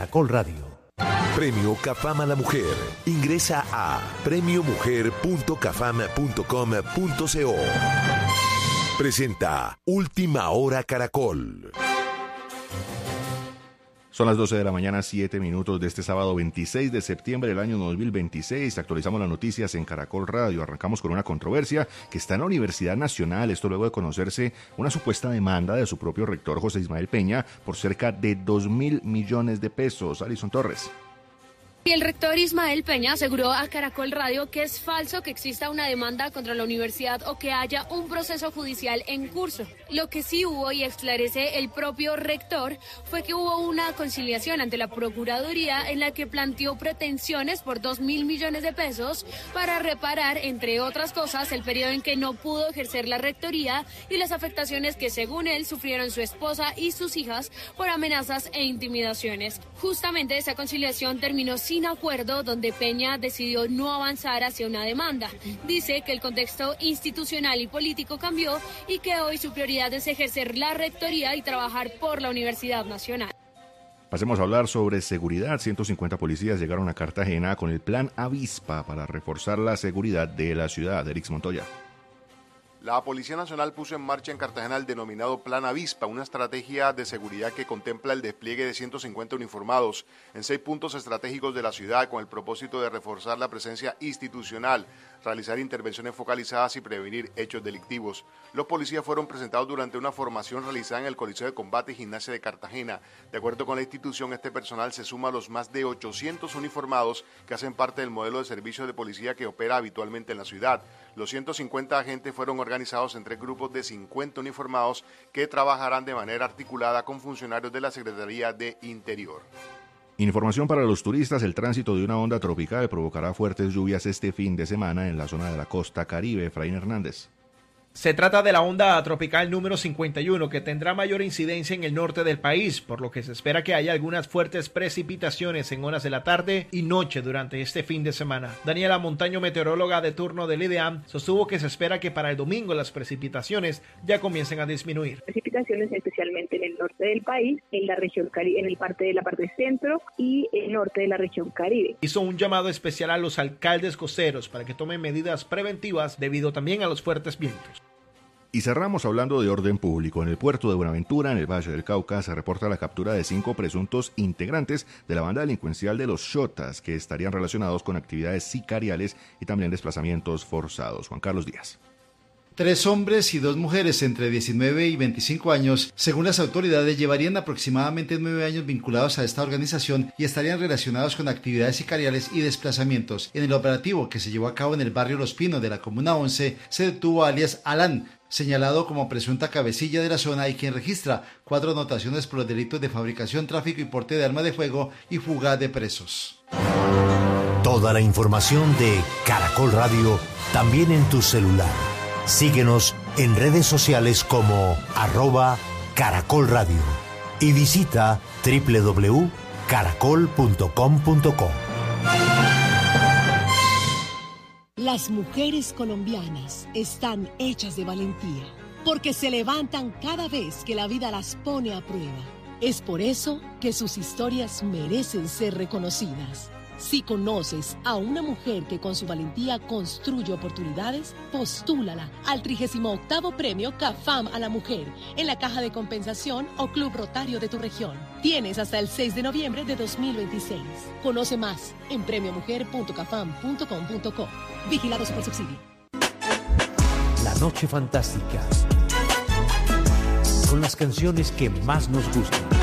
Caracol Radio. Premio CAFAM a la Mujer. Ingresa a premiomujer.cafam.com.co. Presenta Última Hora Caracol. Son las 12 de la mañana, 7 minutos de este sábado 26 de septiembre del año 2026. Actualizamos las noticias en Caracol Radio. Arrancamos con una controversia que está en la Universidad Nacional. Esto luego de conocerse una supuesta demanda de su propio rector, José Ismael Peña, por cerca de 2.000 millones de pesos. Alison Torres. Y el rector Ismael Peña aseguró a Caracol Radio que es falso que exista una demanda contra la universidad o que haya un proceso judicial en curso. Lo que sí hubo, y esclarece el propio rector, fue que hubo una conciliación ante la Procuraduría en la que planteó pretensiones por 2.000 millones de pesos para reparar, entre otras cosas, el periodo en que no pudo ejercer la rectoría y las afectaciones que, según él, sufrieron su esposa y sus hijas por amenazas e intimidaciones. Justamente esa conciliación terminó sin acuerdo, donde Peña decidió no avanzar hacia una demanda. Dice que el contexto institucional y político cambió y que hoy su prioridad es ejercer la rectoría y trabajar por la Universidad Nacional. Pasemos a hablar sobre seguridad. 150 policías llegaron a Cartagena con el plan Avispa para reforzar la seguridad de la ciudad. Erix Montoya. La Policía Nacional puso en marcha en Cartagena el denominado Plan Avispa, una estrategia de seguridad que contempla el despliegue de 150 uniformados en 6 puntos estratégicos de la ciudad con el propósito de reforzar la presencia institucional, realizar intervenciones focalizadas y prevenir hechos delictivos. Los policías fueron presentados durante una formación realizada en el Coliseo de Combate y Gimnasia de Cartagena. De acuerdo con la institución, este personal se suma a los más de 800 uniformados que hacen parte del modelo de servicio de policía que opera habitualmente en la ciudad. Los 150 agentes fueron organizados en 3 grupos de 50 uniformados que trabajarán de manera articulada con funcionarios de la Secretaría de Interior. Información para los turistas: el tránsito de una onda tropical provocará fuertes lluvias este fin de semana en la zona de la costa Caribe. Efraín Hernández. Se trata de la onda tropical número 51 que tendrá mayor incidencia en el norte del país, por lo que se espera que haya algunas fuertes precipitaciones en horas de la tarde y noche durante este fin de semana. Daniela Montaño, meteoróloga de turno del IDEAM, sostuvo que se espera que para el domingo las precipitaciones ya comiencen a disminuir. Precipitaciones especialmente en el norte del país, en la región Caribe, en la parte centro y el norte de la región Caribe. Hizo un llamado especial a los alcaldes costeros para que tomen medidas preventivas debido también a los fuertes vientos. Y cerramos hablando de orden público. En el puerto de Buenaventura, en el Valle del Cauca, se reporta la captura de 5 presuntos integrantes de la banda delincuencial de los Xotas, que estarían relacionados con actividades sicariales y también desplazamientos forzados. Juan Carlos Díaz. 3 hombres y 2 mujeres entre 19 y 25 años, según las autoridades, llevarían aproximadamente 9 años vinculados a esta organización y estarían relacionados con actividades sicariales y desplazamientos. En el operativo que se llevó a cabo en el barrio Los Pinos de la Comuna 11, se detuvo a alias Alan, señalado como presunta cabecilla de la zona y quien registra 4 anotaciones por los delitos de fabricación, tráfico y porte de arma de fuego y fuga de presos. Toda la información de Caracol Radio también en tu celular. Síguenos en redes sociales como @Caracol Radio y visita www.caracol.com.co. Las mujeres colombianas están hechas de valentía, porque se levantan cada vez que la vida las pone a prueba. Es por eso que sus historias merecen ser reconocidas. Si conoces a una mujer que con su valentía construye oportunidades, postúlala al 38º Premio CAFAM a la Mujer en la Caja de Compensación o Club Rotario de tu región. Tienes hasta el 6 de noviembre de 2026. Conoce más en premiomujer.cafam.com.co. Vigilado Supersubsidio. La Noche Fantástica, con las canciones que más nos gustan.